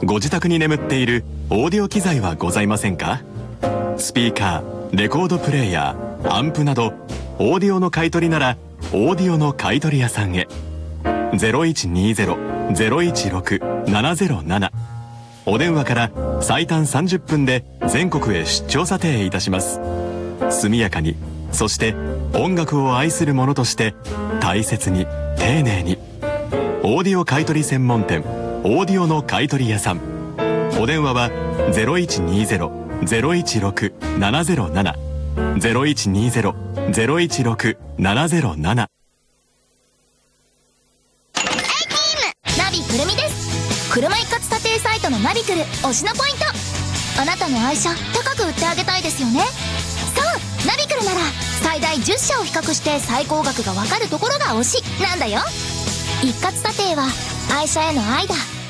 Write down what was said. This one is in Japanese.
ご自宅に眠っているオーディオ機材はございませんか？スピーカー、レコードプレーヤー、アンプなどオーディオの買い取りならオーディオの買取屋さんへ。 0120-016-707 お電話から最短30分で全国へ出張査定いたします。速やかに、そして音楽を愛する者として大切に丁寧に。オーディオ買取専門店オーディオの買取屋さん。お電話は 0120-016-707 0120-016-707。 ナビくるみです。車一括査定サイトのナビくる推しのポイント。あなたの愛車高く売ってあげたいですよね。そう、ナビくるなら最大10社を比較して最高額がわかるところが推しなんだよ。一括査定は愛車への愛だ。